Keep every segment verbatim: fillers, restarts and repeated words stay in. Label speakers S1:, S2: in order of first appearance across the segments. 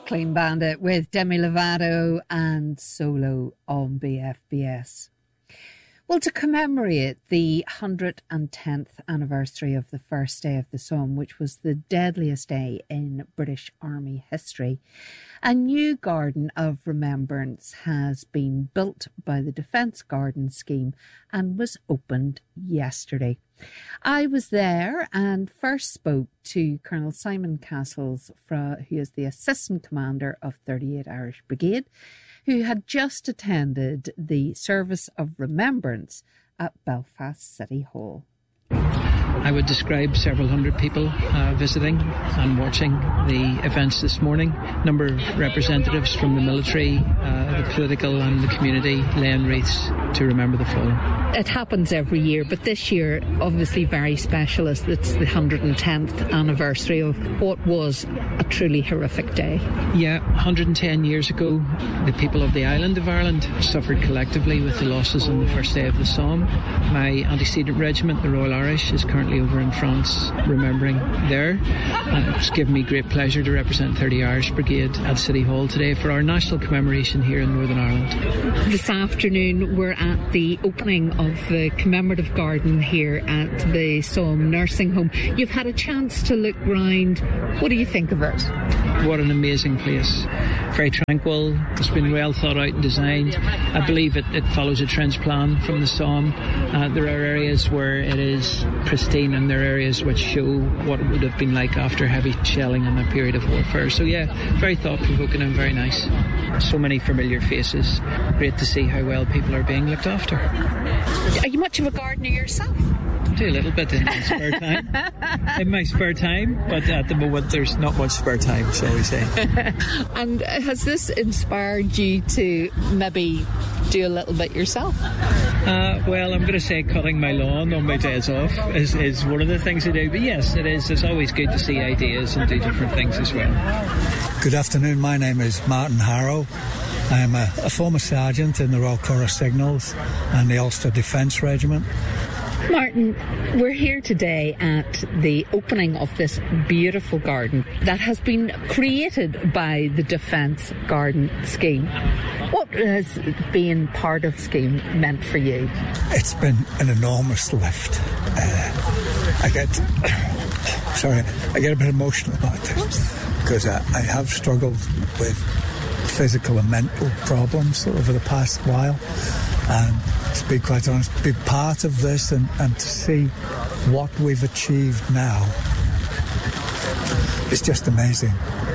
S1: Clean Bandit with Demi Lovato and Solo on B F B S. Well, to commemorate the one hundred tenth anniversary of the first day of the Somme, which was the deadliest day in British Army history, a new garden of remembrance has been built by the Defence Garden Scheme and was opened yesterday. I was there and first spoke to Colonel Simon Castles, who is the Assistant Commander of thirty-eight Irish Brigade, who had just attended the Service of Remembrance at Belfast City Hall.
S2: I would describe several hundred people uh, visiting and watching the events this morning. A number of representatives from the military, uh, the political and the community laying wreaths to remember the fallen.
S1: It happens every year, but this year obviously very special as it's the one hundred tenth anniversary of what was a truly horrific day.
S2: Yeah, one hundred ten years ago, the people of the island of Ireland suffered collectively with the losses on the first day of the Somme. My antecedent regiment, the Royal Irish, is currently over in France remembering there. Uh, it's given me great pleasure to represent thirty Irish Brigade at City Hall today for our national commemoration here in Northern Ireland.
S1: This afternoon we're at the opening of the commemorative garden here at the Somme Nursing Home. You've had a chance to look round. What do you think of it?
S2: What an amazing place. Very tranquil. It's been well thought out and designed. I believe it, it follows a trench plan from the Somme. Uh, there are areas where it is pristine and there are areas which show what it would have been like after heavy shelling in a period of warfare. So yeah, very thought-provoking and very nice. So many familiar faces. Great to see how well people are being looked after.
S1: Are you much of a gardener yourself?
S2: Do a little bit in my spare time. In my spare time, but at the moment there's not much spare time, shall we say.
S1: And has this inspired you to maybe do a little bit yourself?
S2: Uh, well, I'm going to say cutting my lawn on my days off is, is one of the things I do. But yes, it is. It's always good to see ideas and do different things as well.
S3: Good afternoon. My name is Martin Harrow. I am a, a former sergeant in the Royal Corps of Signals and the Ulster Defence Regiment.
S1: Martin, we're here today at the opening of this beautiful garden that has been created by the Defence Garden Scheme. What has being part of the scheme meant for you?
S3: It's been an enormous lift. Uh, I get, sorry, I get a bit emotional about this because I, I have struggled with physical and mental problems over the past while, and to be quite honest, be part of this and, and to see what we've achieved now is just amazing.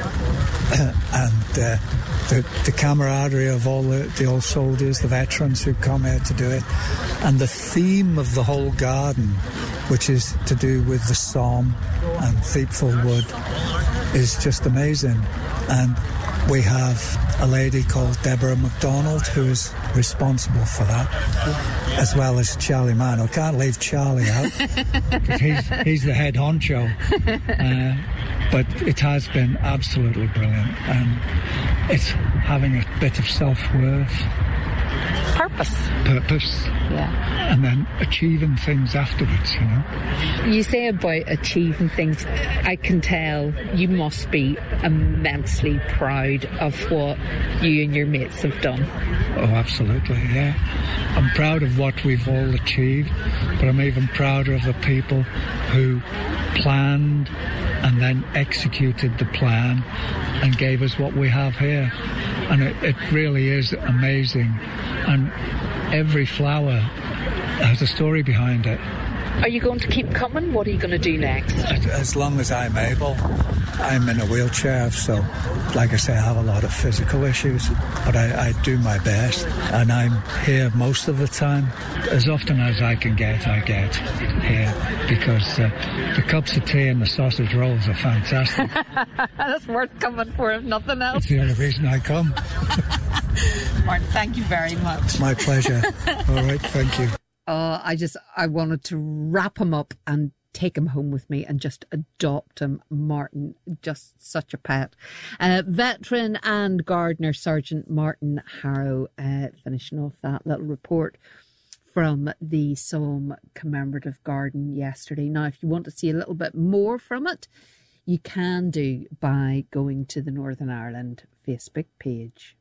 S3: and uh, the, the camaraderie of all the, the old soldiers, the veterans who come here to do it, and the theme of the whole garden, which is to do with the Somme and Thiepval Wood, is just amazing. And we have a lady called Deborah MacDonald who is responsible for that, as well as Charlie Mann. I can't leave Charlie out because he's, he's the head honcho. Uh, but it has been absolutely brilliant, and it's having a bit of self-worth.
S1: Purpose.
S3: Purpose.
S1: Yeah.
S3: And then achieving things afterwards, you know.
S1: You say about achieving things, I can tell you must be immensely proud of what you and your mates have done.
S3: Oh, absolutely, yeah. I'm proud of what we've all achieved, but I'm even prouder of the people who planned and then executed the plan and gave us what we have here. And it, it really is amazing. And every flower has a story behind it.
S1: Are you going to keep coming? What are you going to do next?
S3: As long as I'm able. I'm in a wheelchair, so like I say, I have a lot of physical issues, but I, I do my best, and I'm here most of the time. As often as I can get, I get here, because uh, the cups of tea and the sausage rolls are fantastic.
S1: That's worth coming for, if nothing else.
S3: It's the only reason I come.
S1: Martin, thank you very much.
S3: My pleasure. All right, thank you.
S1: Uh, I just, I wanted to wrap him up and take him home with me and just adopt him. Martin, just such a pet. Uh, veteran and gardener Sergeant Martin Harrow, uh, finishing off that little report from the Somme Commemorative Garden yesterday. Now, if you want to see a little bit more from it, you can do by going to the Northern Ireland Facebook page.